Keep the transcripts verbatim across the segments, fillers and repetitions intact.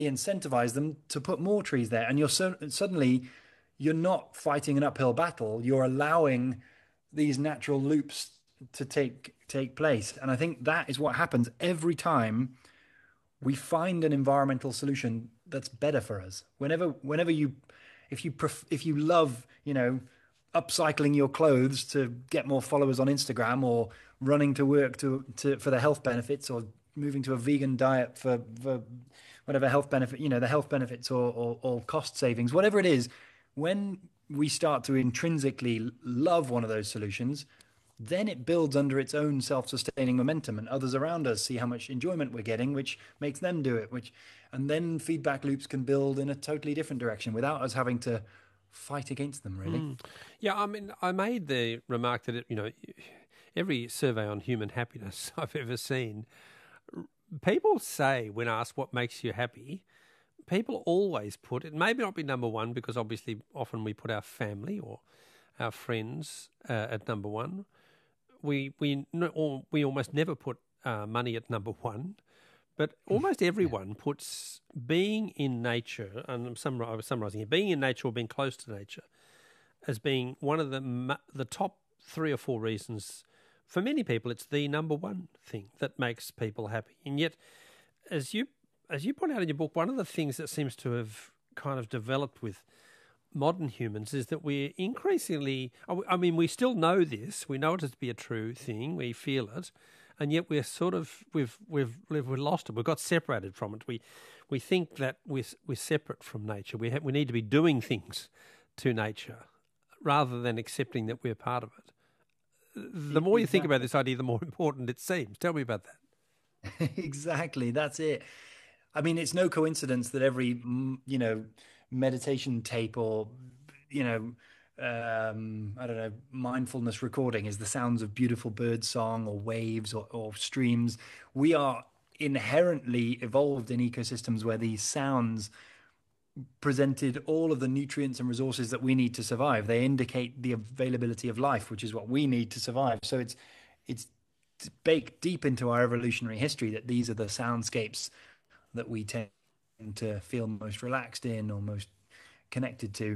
incentivize them to put more trees there. And you're so, suddenly you're not fighting an uphill battle. You're allowing these natural loops to take take place. And I think that is what happens every time we find an environmental solution that's better for us. Whenever, whenever you, if you pref if you love, you know, upcycling your clothes to get more followers on Instagram, or running to work to to for the health benefits, or moving to a vegan diet for for whatever health benefit, you know, the health benefits, or or, or cost savings, whatever it is, when we start to intrinsically love one of those solutions, then it builds under its own self-sustaining momentum, and others around us see how much enjoyment we're getting, which makes them do it, which, and then feedback loops can build in a totally different direction without us having to fight against them, really. Mm. Yeah, I mean, I made the remark that, it, you know, every survey on human happiness I've ever seen, people say when asked what makes you happy, people always put, it maybe not be number one, because obviously often we put our family or our friends uh, at number one. We we or we almost never put uh, money at number one, but almost everyone puts being in nature, and I'm summar- I was summarising here, being in nature or being close to nature as being one of the the top three or four reasons. For many people, it's the number one thing that makes people happy. And yet, as you as you point out in your book, one of the things that seems to have kind of developed with modern humans is that we're increasingly, I mean, we still know this, we know it to be a true thing, we feel it, and yet we're sort of, we've we've we've lost it, we've got separated from it. We we think that we're, we're separate from nature. We have, we need to be doing things to nature rather than accepting that we're part of it. The more you think about this idea, the more important it seems. Tell me about that. Exactly, that's it. I mean, it's no coincidence that every, you know, meditation tape, or, you know, um, I don't know, mindfulness recording is the sounds of beautiful bird song, or waves, or, or streams. We are inherently evolved in ecosystems where these sounds presented all of the nutrients and resources that we need to survive. They indicate the availability of life, which is what we need to survive. So it's it's baked deep into our evolutionary history that these are the soundscapes that we tend to feel most relaxed in, or most connected to.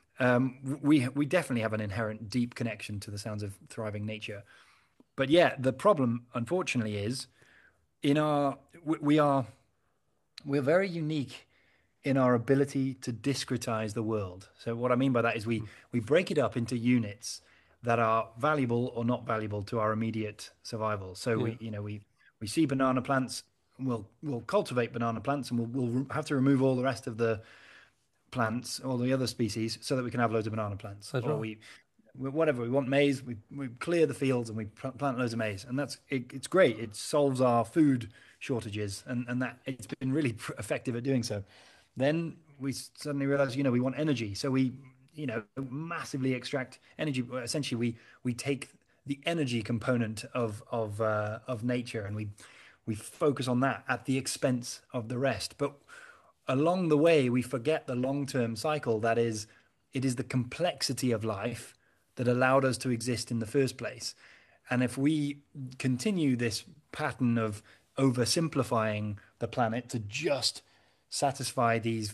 Um, we we definitely have an inherent deep connection to the sounds of thriving nature. But yeah, the problem, unfortunately, is in our we, we are we're very unique in our ability to discretize the world. So what I mean by that is we we break it up into units that are valuable or not valuable to our immediate survival. So yeah. we you know we we see banana plants, we'll we'll cultivate banana plants, and we'll we'll have to remove all the rest of the plants, all the other species, so that we can have loads of banana plants. That's or right. we whatever we want, maize, we we clear the fields and we plant loads of maize, and that's it, it's great. It solves our food shortages, and and that it's been really effective at doing so. Then we suddenly realize, you know, we want energy, so we, you know, massively extract energy. Essentially, we we take the energy component of of uh, of nature, and we we focus on that at the expense of the rest. But along the way, we forget the long-term cycle. That is, it is the complexity of life that allowed us to exist in the first place. And if we continue this pattern of oversimplifying the planet to just satisfy these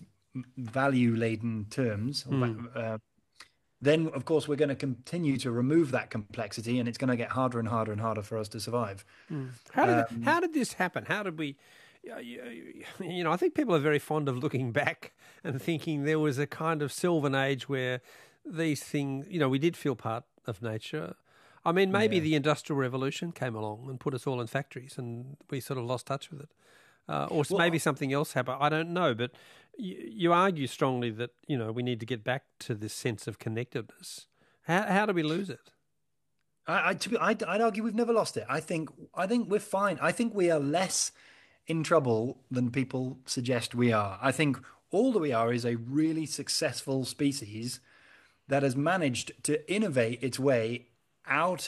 value-laden terms, mm. uh, then of course we're going to continue to remove that complexity, and it's going to get harder and harder and harder for us to survive. Mm. How did um, how did this happen? How did we? You know, I think people are very fond of looking back and thinking there was a kind of Sylvan age where these things, you know, we did feel part of nature. I mean, maybe yeah. the Industrial Revolution came along and put us all in factories, and we sort of lost touch with it. Uh, or well, maybe something else happened. I don't know, but you, you argue strongly that, you know, we need to get back to this sense of connectedness. How how do we lose it? I, I to be, I'd, I'd argue we've never lost it. I think I think we're fine. I think we are less in trouble than people suggest we are. I think all that we are is a really successful species that has managed to innovate its way out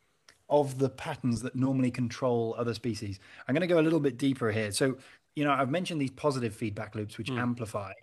of the patterns that normally control other species. I'm going to go a little bit deeper here. So, you know, I've mentioned these positive feedback loops, which mm. amplify.